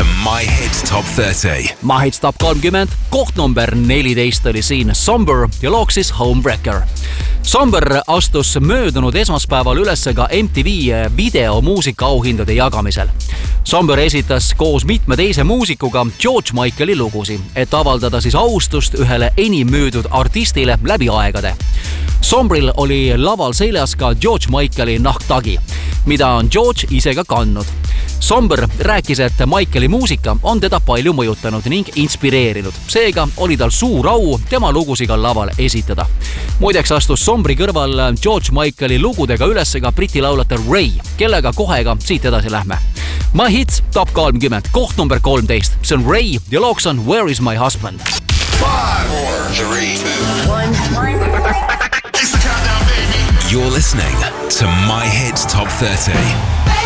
to My Hit Top 30. My Hit Top 30, koht number 14 oli siin Somber ja looks siis Homewrecker. Somber astus möödunud esmaspäeval üles ka MTV videomuusika auhindade jagamisel. Somber esitas koos mitme teise muusikuga George Michaeli lugusi, et avaldada siis austust ühele enim müüdud artistile läbi aegade. Sombril oli laval seljas ka George Michaeli nahktagi, mida on George ise ka kandnud. Somber rääkis, et Michaeli muusika on teda palju mõjutanud ning inspireerinud. Seega oli tal suur au tema lugusiga laval esitada. Muideks astus Sombri kõrval George Michaeli lugudega üles ka briti laulata Ray, kellega kohega siit edasi lähme. My Hit Top 30, koht number 13. See on Ray ja looks on Where is my husband? 5, 4, 3, 2, 1. It's the countdown, baby. You're listening to My Hit Top 30.